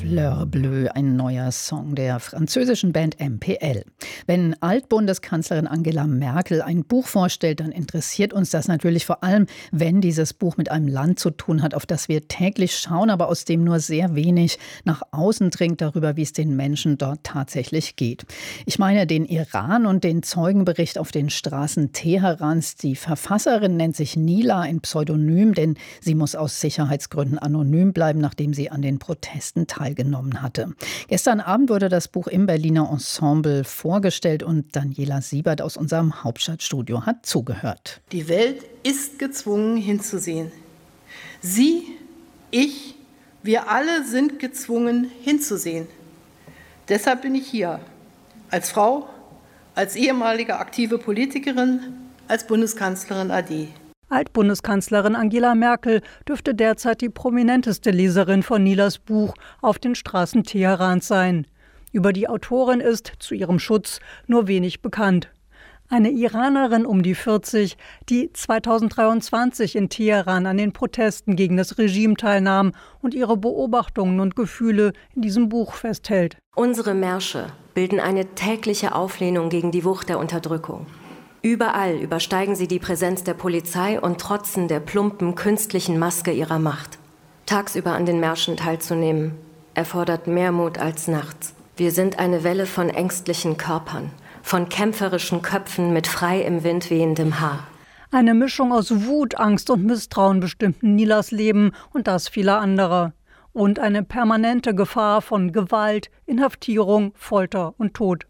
Fleur Bleue, ein neuer Song der französischen Band MPL. Wenn Altbundeskanzlerin Angela Merkel ein Buch vorstellt, dann interessiert uns das natürlich vor allem, wenn dieses Buch mit einem Land zu tun hat, auf das wir täglich schauen, aber aus dem nur sehr wenig nach außen dringt darüber, wie es den Menschen dort tatsächlich geht. Ich meine den Iran und den Zeugenbericht auf den Straßen Teherans. Die Verfasserin nennt sich Nila, ein Pseudonym, denn sie muss aus Sicherheitsgründen anonym bleiben, nachdem sie an den Protesten teilgenommen hatte. Gestern Abend wurde das Buch im Berliner Ensemble vorgestellt und Daniela Siebert aus unserem Hauptstadtstudio hat zugehört. Die Welt ist gezwungen hinzusehen. Sie, ich, wir alle sind gezwungen hinzusehen. Deshalb bin ich hier, als Frau, als ehemalige aktive Politikerin, als Bundeskanzlerin AD. Altbundeskanzlerin Angela Merkel dürfte derzeit die prominenteste Leserin von Nilas Buch Auf den Straßen Teherans sein. Über die Autorin ist, zu ihrem Schutz, nur wenig bekannt. Eine Iranerin um die 40, die 2023 in Teheran an den Protesten gegen das Regime teilnahm und ihre Beobachtungen und Gefühle in diesem Buch festhält. Unsere Märsche bilden eine tägliche Auflehnung gegen die Wucht der Unterdrückung. Überall übersteigen sie die Präsenz der Polizei und trotzen der plumpen, künstlichen Maske ihrer Macht. Tagsüber an den Märschen teilzunehmen, erfordert mehr Mut als nachts. Wir sind eine Welle von ängstlichen Körpern, von kämpferischen Köpfen mit frei im Wind wehendem Haar. Eine Mischung aus Wut, Angst und Misstrauen bestimmten Nilas Leben und das vieler anderer. Und eine permanente Gefahr von Gewalt, Inhaftierung, Folter und Tod.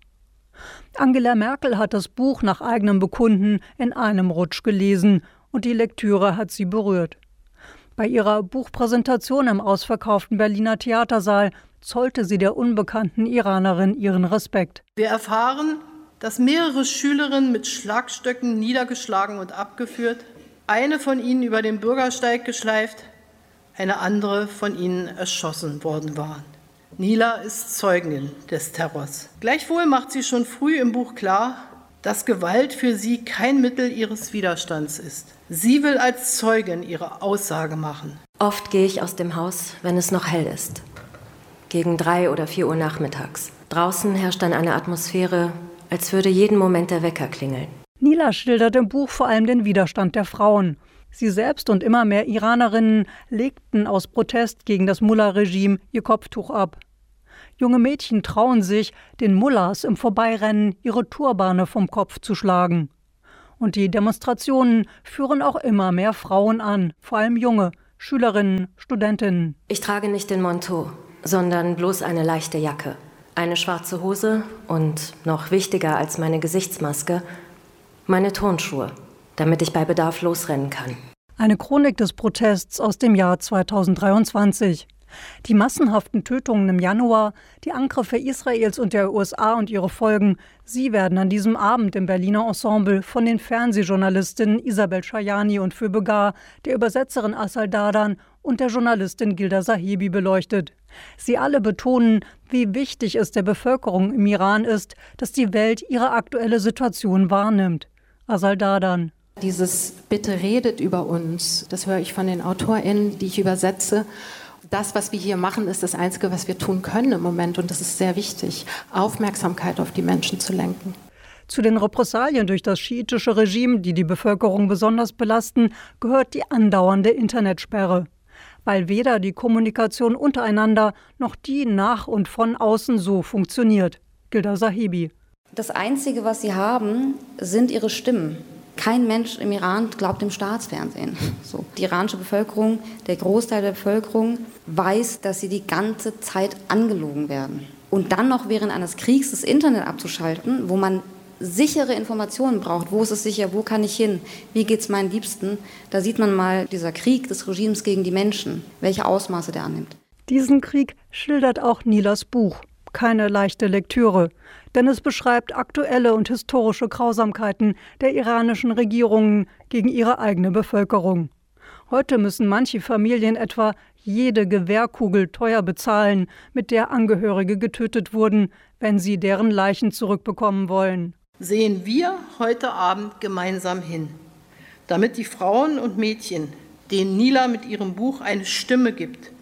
Angela Merkel hat das Buch nach eigenem Bekunden in einem Rutsch gelesen und die Lektüre hat sie berührt. Bei ihrer Buchpräsentation im ausverkauften Berliner Theatersaal zollte sie der unbekannten Iranerin ihren Respekt. Wir erfahren, dass mehrere Schülerinnen mit Schlagstöcken niedergeschlagen und abgeführt, eine von ihnen über den Bürgersteig geschleift, eine andere von ihnen erschossen worden waren. Nila ist Zeugin des Terrors. Gleichwohl macht sie schon früh im Buch klar, dass Gewalt für sie kein Mittel ihres Widerstands ist. Sie will als Zeugin ihre Aussage machen. Oft gehe ich aus dem Haus, wenn es noch hell ist. Gegen 3 oder 4 Uhr nachmittags. Draußen herrscht dann eine Atmosphäre, als würde jeden Moment der Wecker klingeln. Nila schildert im Buch vor allem den Widerstand der Frauen. Sie selbst und immer mehr Iranerinnen legten aus Protest gegen das Mullah-Regime ihr Kopftuch ab. Junge Mädchen trauen sich, den Mullahs im Vorbeirennen ihre Turbane vom Kopf zu schlagen. Und die Demonstrationen führen auch immer mehr Frauen an, vor allem junge Schülerinnen, Studentinnen. Ich trage nicht den Manteau, sondern bloß eine leichte Jacke, eine schwarze Hose und, noch wichtiger als meine Gesichtsmaske, meine Turnschuhe, damit ich bei Bedarf losrennen kann. Eine Chronik des Protests aus dem Jahr 2023. Die massenhaften Tötungen im Januar, die Angriffe Israels und der USA und ihre Folgen, sie werden an diesem Abend im Berliner Ensemble von den Fernsehjournalistinnen Isabel Schajani und Feubegar, der Übersetzerin Asal Dadan und der Journalistin Gilda Sahibi beleuchtet. Sie alle betonen, wie wichtig es der Bevölkerung im Iran ist, dass die Welt ihre aktuelle Situation wahrnimmt. Asal Dadan. Dieses Bitte redet über uns, das höre ich von den AutorInnen, die ich übersetze. Das, was wir hier machen, ist das Einzige, was wir tun können im Moment. Und das ist sehr wichtig, Aufmerksamkeit auf die Menschen zu lenken. Zu den Repressalien durch das schiitische Regime, die die Bevölkerung besonders belasten, gehört die andauernde Internetsperre. Weil weder die Kommunikation untereinander noch die nach und von außen so funktioniert. Gilda Sahibi. Das Einzige, was sie haben, sind ihre Stimmen. Kein Mensch im Iran glaubt dem Staatsfernsehen. So. Die iranische Bevölkerung, der Großteil der Bevölkerung, weiß, dass sie die ganze Zeit angelogen werden. Und dann noch während eines Kriegs das Internet abzuschalten, wo man sichere Informationen braucht. Wo ist es sicher? Wo kann ich hin? Wie geht es meinen Liebsten? Da sieht man mal dieser Krieg des Regimes gegen die Menschen, welche Ausmaße der annimmt. Diesen Krieg schildert auch Nilas Buch. Keine leichte Lektüre, denn es beschreibt aktuelle und historische Grausamkeiten der iranischen Regierungen gegen ihre eigene Bevölkerung. Heute müssen manche Familien etwa jede Gewehrkugel teuer bezahlen, mit der Angehörige getötet wurden, wenn sie deren Leichen zurückbekommen wollen. Sehen wir heute Abend gemeinsam hin, damit die Frauen und Mädchen, denen Nila mit ihrem Buch eine Stimme gibt,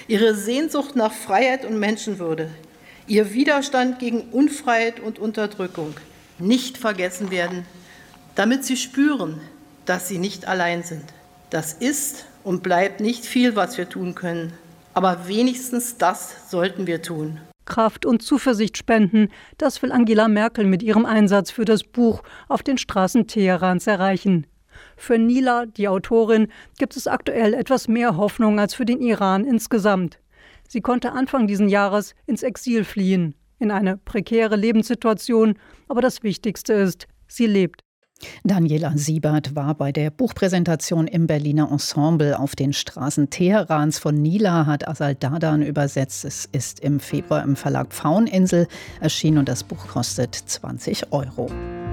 ihre Sehnsucht nach Freiheit und Menschenwürde, ihr Widerstand gegen Unfreiheit und Unterdrückung nicht vergessen werden, damit sie spüren, dass sie nicht allein sind. Das ist und bleibt nicht viel, was wir tun können, aber wenigstens das sollten wir tun. Kraft und Zuversicht spenden, das will Angela Merkel mit ihrem Einsatz für das Buch auf den Straßen Teherans erreichen. Für Nila, die Autorin, gibt es aktuell etwas mehr Hoffnung als für den Iran insgesamt. Sie konnte Anfang dieses Jahres ins Exil fliehen, in eine prekäre Lebenssituation, aber das Wichtigste ist, sie lebt. Daniela Siebert war bei der Buchpräsentation im Berliner Ensemble auf den Straßen Teherans von Nila, hat Asal Dadan übersetzt. Es ist im Februar im Verlag Pfaueninsel erschienen und das Buch kostet 20 €.